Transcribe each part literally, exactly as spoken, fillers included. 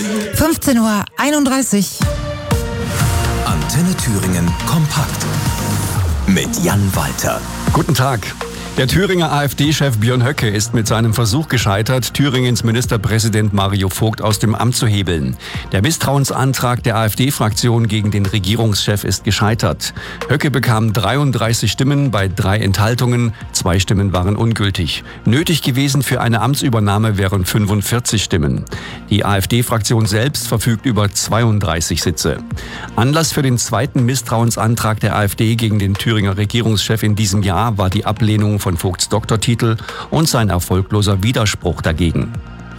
fünfzehn Uhr einunddreißig. Antenne Thüringen kompakt mit Jan Walter. Guten Tag. Der Thüringer AfD-Chef Björn Höcke ist mit seinem Versuch gescheitert, Thüringens Ministerpräsident Mario Vogt aus dem Amt zu hebeln. Der Misstrauensantrag der AfD-Fraktion gegen den Regierungschef ist gescheitert. Höcke bekam dreiunddreißig Stimmen bei drei Enthaltungen, zwei Stimmen waren ungültig. Nötig gewesen für eine Amtsübernahme wären fünfundvierzig Stimmen. Die AfD-Fraktion selbst verfügt über zweiunddreißig Sitze. Anlass für den zweiten Misstrauensantrag der AfD gegen den Thüringer Regierungschef in diesem Jahr war die Ablehnung von Vogts Doktortitel und sein erfolgloser Widerspruch dagegen.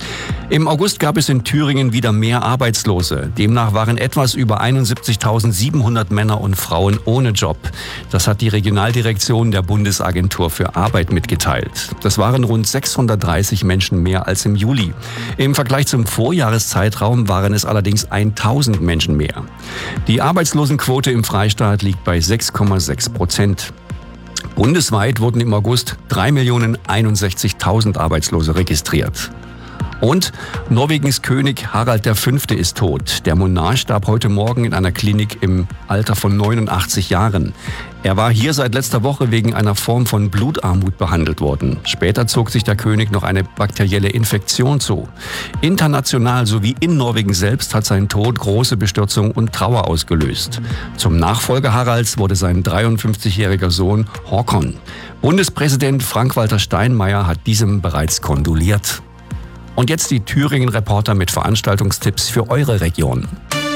Im August gab es in Thüringen wieder mehr Arbeitslose. Demnach waren etwas über einundsiebzigtausendsiebenhundert Männer und Frauen ohne Job. Das hat die Regionaldirektion der Bundesagentur für Arbeit mitgeteilt. Das waren rund sechshundertdreißig Menschen mehr als im Juli. Im Vergleich zum Vorjahreszeitraum waren es allerdings tausend Menschen mehr. Die Arbeitslosenquote im Freistaat liegt bei sechs Komma sechs Prozent. Bundesweit wurden im August drei Millionen einundsechzigtausend Arbeitslose registriert. Und Norwegens König Harald der Fünfte ist tot. Der Monarch starb heute Morgen in einer Klinik im Alter von neunundachtzig Jahren. Er war hier seit letzter Woche wegen einer Form von Blutarmut behandelt worden. Später zog sich der König noch eine bakterielle Infektion zu. International sowie in Norwegen selbst hat sein Tod große Bestürzung und Trauer ausgelöst. Zum Nachfolger Haralds wurde sein dreiundfünfzigjähriger Sohn Håkon. Bundespräsident Frank-Walter Steinmeier hat diesem bereits kondoliert. Und jetzt die Thüringen-Reporter mit Veranstaltungstipps für eure Region.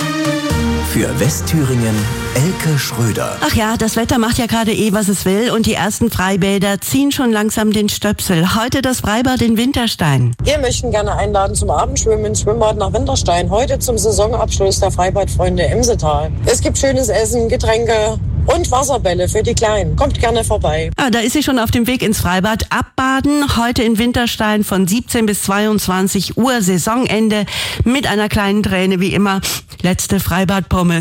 Für Westthüringen Elke Schröder. Ach ja, das Wetter macht ja gerade eh, was es will und die ersten Freibäder ziehen schon langsam den Stöpsel. Heute das Freibad in Winterstein. Wir möchten gerne einladen zum Abendschwimmen ins Schwimmbad nach Winterstein. Heute zum Saisonabschluss der Freibadfreunde Emsetal. Es gibt schönes Essen, Getränke und Wasserbälle für die Kleinen. Kommt gerne vorbei. Ah, da ist sie schon auf dem Weg ins Freibad. Abbaden heute in Winterstein von siebzehn bis zweiundzwanzig Uhr, Saisonende mit einer kleinen Träne wie immer. Letzte Freibadpommes.